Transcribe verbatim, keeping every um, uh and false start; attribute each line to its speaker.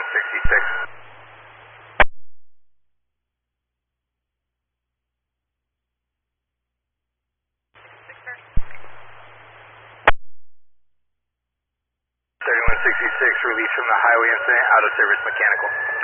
Speaker 1: sixty-six. thirty-one sixty-six, release from the highway incident, out of service mechanical.